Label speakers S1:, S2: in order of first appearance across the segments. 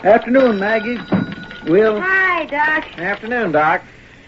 S1: Afternoon, Maggie. Will.
S2: Hi, Doc.
S3: Afternoon, Doc.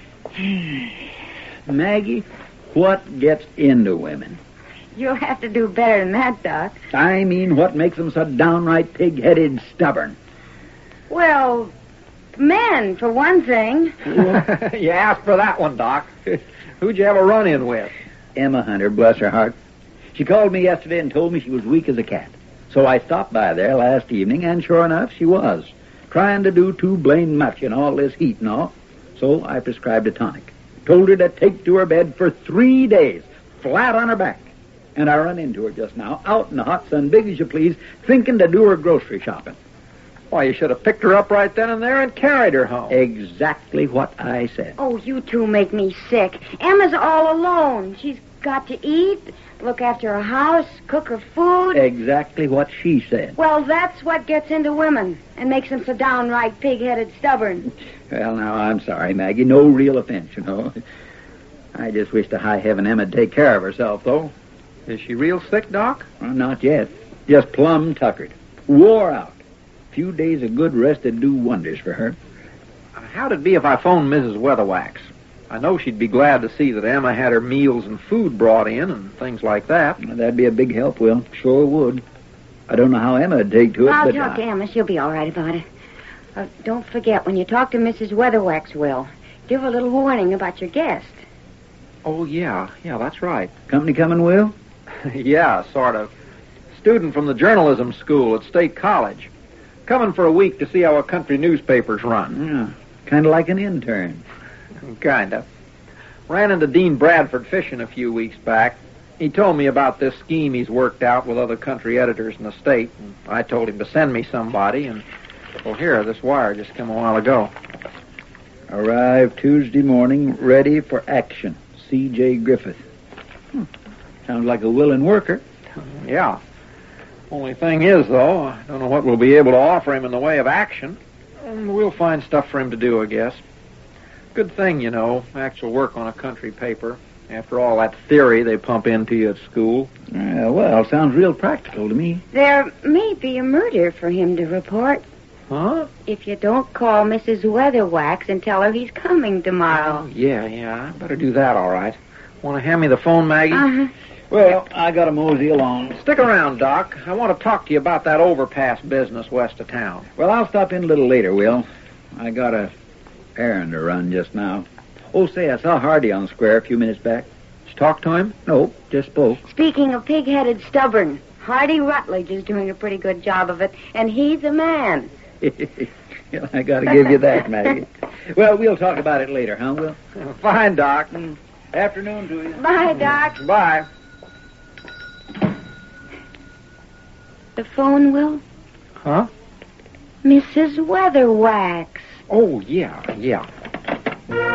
S1: Maggie, what gets into women?
S2: You'll have to do better than that, Doc.
S1: I mean, what makes them so downright pig-headed stubborn?
S2: Well, men, for one thing.
S3: You asked for that one, Doc. Who'd you have a run-in with?
S1: Emma Hunter, bless her heart. She called me yesterday and told me she was weak as a cat. So I stopped by there last evening, and sure enough, she was. Trying to do too blamed much in all this heat and all. So I prescribed a tonic. Told her to take to her bed for 3 days, flat on her back. And I run into her just now, out in the hot sun, big as you please, thinking to do her grocery shopping.
S3: Why, you should have picked her up right then and there and carried her home.
S1: Exactly what I said.
S2: Oh, you two make me sick. Emma's all alone. She's got to eat, look after her house, cook her food.
S1: Exactly what she said.
S2: Well, that's what gets into women and makes them so downright pig-headed stubborn.
S1: Well, now, I'm sorry, Maggie. No real offense, you know. I just wish to high heaven Emma'd take care of herself, though.
S3: Is she real sick, Doc?
S1: Well, not yet. Just plumb tuckered. Wore out. A few days of good rest would do wonders for her.
S3: How'd it be if I phoned Mrs. Weatherwax? I know she'd be glad to see that Emma had her meals and food brought in and things like that.
S1: Well, that'd be a big help, Will. Sure would. I don't know how Emma'd take to it,
S2: I'll
S1: but...
S2: talk to Emma. She'll be all right about it. Don't forget, when you talk to Mrs. Weatherwax, Will, give her a little warning about your guest.
S3: Oh, yeah, that's right.
S1: Company coming, Will?
S3: Yeah, sort of. Student from the journalism school at State College. Coming for a week to see how a country newspaper's run.
S1: Yeah, kind of like an intern.
S3: Kind of. Ran into Dean Bradford fishing a few weeks back. He told me about this scheme he's worked out with other country editors in the state. And I told him to send me somebody, and, well, here, this wire just came a while ago.
S1: Arrived Tuesday morning, ready for action. C.J. Griffith. Sounds like a willing worker.
S3: Yeah. Only thing is, though, I don't know what we'll be able to offer him in the way of action. We'll find stuff for him to do, I guess. Good thing, you know, actual work on a country paper. After all that theory they pump into you at school.
S1: Well, sounds real practical to me.
S2: There may be a murder for him to report.
S3: Huh?
S2: If you don't call Mrs. Weatherwax and tell her he's coming tomorrow.
S3: Yeah, I better do that, all right. Want to hand me the phone, Maggie?
S2: Uh-huh.
S1: Well, I got to mosey along.
S3: Stick around, Doc. I want to talk to you about that overpass business west of town.
S1: Well, I'll stop in a little later, Will. I got a errand to run just now. Oh, say, I saw Hardy on the square a few minutes back.
S3: Did you talk to him?
S1: No, just spoke.
S2: Speaking of pig-headed stubborn, Hardy Rutledge is doing a pretty good job of it, and he's a man.
S1: I got to give you that, Maggie. Well, we'll talk about it later, huh, Will?
S3: Fine, Doc.
S1: Afternoon to you.
S2: Bye, Doc.
S3: Bye.
S2: The phone, Will?
S3: Huh?
S2: Mrs. Weatherwax.
S3: Oh, yeah.